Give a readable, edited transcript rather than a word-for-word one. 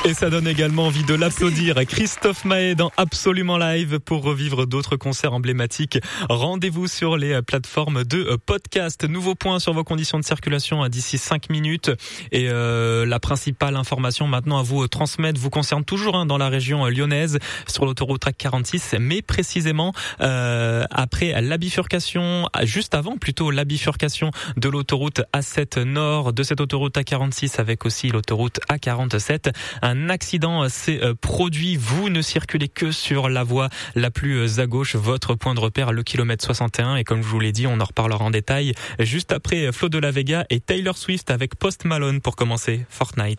Et ça donne également envie de l'applaudir. Christophe Maé dans Absolument Live pour revivre d'autres concerts emblématiques. Rendez-vous sur les plateformes de podcast. Nouveau point sur vos conditions de circulation d'ici 5 minutes. Et la principale information maintenant à vous transmettre vous concerne toujours dans la région lyonnaise sur l'autoroute A46, mais précisément après la bifurcation, juste avant plutôt la bifurcation de l'autoroute A7 Nord, de cette autoroute A46 avec aussi l'autoroute A47. Un accident s'est produit. Vous ne circulez que sur la voie la plus à gauche, votre point de repère, le kilomètre 61. Et comme je vous l'ai dit, on en reparlera en détail juste après Flo de la Vega et Taylor Swift avec Post Malone pour commencer Fortnite.